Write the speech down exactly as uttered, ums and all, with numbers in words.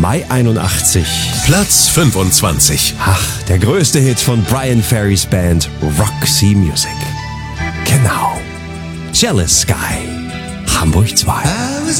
Mai einundachtzig. Platz fünfundzwanzig. Ach, der größte Hit von Brian Ferrys Band Roxy Music. Genau. Jealous Sky. Hamburg zwei.